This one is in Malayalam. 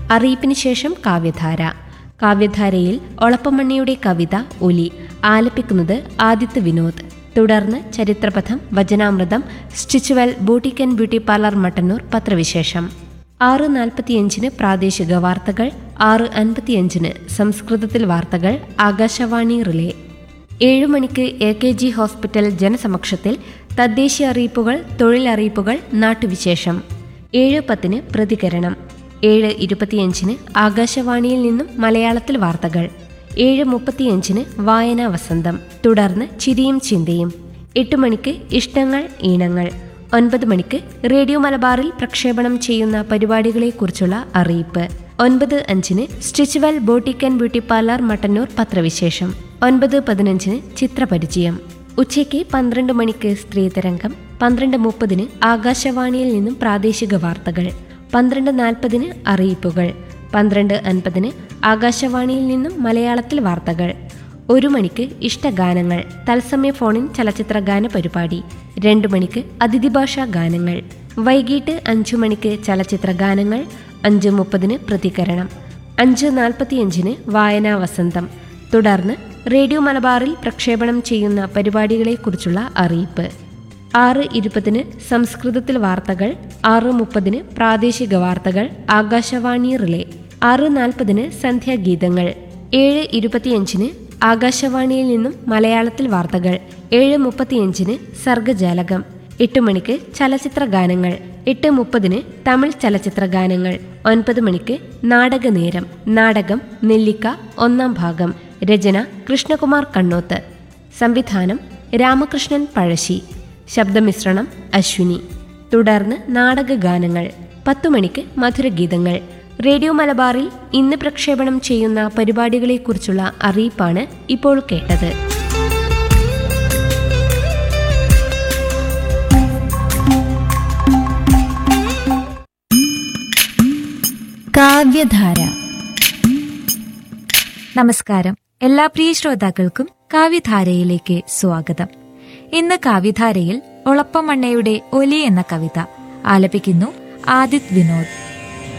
അറിയിപ്പിന് ശേഷം കാവ്യധാര. കാവ്യധാരയിൽ ഒളപ്പമണ്ണിയുടെ കവിത ഒലി ആലപിക്കുന്നത് ആദിത്യ വിനോദ്. തുടർന്ന് ചരിത്രപഥം, വചനാമൃതം, Stitchwell boutique and beauty parlour Mattannur പത്രവിശേഷം. 6:45 പ്രാദേശിക വാർത്തകൾ. 6:55 സംസ്കൃതത്തിൽ വാർത്തകൾ ആകാശവാണി റിലേ. 7 മണിക്ക് AKG ഹോസ്പിറ്റൽ ജനസമക്ഷത്തിൽ തദ്ദേശീയ അറിയിപ്പുകൾ, തൊഴിലറിയിപ്പുകൾ, നാട്ടുവിശേഷം. 7:10 പ്രതികരണം. 7:25 ആകാശവാണിയിൽ നിന്നും മലയാളത്തിൽ വാർത്തകൾ. 7:35 വായനാ വസന്തം. തുടർന്ന് ചിരിയും ചിന്തയും. 8 മണിക്ക് ഇഷ്ടങ്ങൾ ഈണങ്ങൾ. 9 മണിക്ക് റേഡിയോ മലബാറിൽ പ്രക്ഷേപണം ചെയ്യുന്ന പരിപാടികളെക്കുറിച്ചുള്ള അറിയിപ്പ്. 9:05 Stitchwell boutique and beauty parlour Mattannur പത്രവിശേഷം. 9:15 ചിത്രപരിചയം. ഉച്ചയ്ക്ക് 12 മണിക്ക് സ്ത്രീതരംഗം. 12:30 ആകാശവാണിയിൽ നിന്നും പ്രാദേശിക വാർത്തകൾ. 12:40 അറിയിപ്പുകൾ. 12:50 ആകാശവാണിയിൽ നിന്നും മലയാളത്തിൽ വാർത്തകൾ. 1 മണിക്ക് ഇഷ്ടഗാനങ്ങൾ, തത്സമയ ഫോണിൻ ചലച്ചിത്ര ഗാന പരിപാടി. 2 മണിക്ക് അതിഥി ഭാഷാ ഗാനങ്ങൾ. വൈകിട്ട് 5 മണിക്ക് ചലച്ചിത്ര ഗാനങ്ങൾ. 5:30 പ്രതികരണം. 5:45 വായനാ വസന്തം. തുടർന്ന് റേഡിയോ മലബാറിൽ പ്രക്ഷേപണം ചെയ്യുന്ന പരിപാടികളെക്കുറിച്ചുള്ള അറിയിപ്പ്. 6:20 സംസ്കൃതത്തിൽ വാർത്തകൾ. 6:30 പ്രാദേശിക വാർത്തകൾ ആകാശവാണി റിലേ. 6:40 സന്ധ്യാഗീതങ്ങൾ. 7:25 ആകാശവാണിയിൽ നിന്നും മലയാളത്തിൽ വാർത്തകൾ. 7:35 സർഗജാലകം. 8 മണിക്ക് ചലച്ചിത്ര ഗാനങ്ങൾ. 8:30 തമിഴ് ചലച്ചിത്ര ഗാനങ്ങൾ. 9 മണിക്ക് നാടകനേരം. നാടകം നെല്ലിക്ക 1-ാം ഭാഗം. രചന കൃഷ്ണകുമാർ കണ്ണോത്ത്. സംവിധാനം രാമകൃഷ്ണൻ പഴശ്ശി. ശബ്ദമിശ്രണം അശ്വിനി. തുടർന്ന് നാടകഗാനങ്ങൾ. 10 മണിക്ക് മധുരഗീതങ്ങൾ. റേഡിയോ മലബാറിൽ ഇന്ന് പ്രക്ഷേപണം ചെയ്യുന്ന പരിപാടികളെക്കുറിച്ചുള്ള അറിയിപ്പാണ് ഇപ്പോൾ കേട്ടത്. കാവ്യധാര. നമസ്കാരം. എല്ലാ പ്രിയ ശ്രോതാക്കൾക്കും കാവ്യധാരയിലേക്ക് സ്വാഗതം. ഇന്ന് കാവ്യധാരയിൽ ഒളപ്പമണ്ണയുടെ ഒലി എന്ന കവിത ആലപിക്കുന്നു ആദിത്യ വിനോദ്.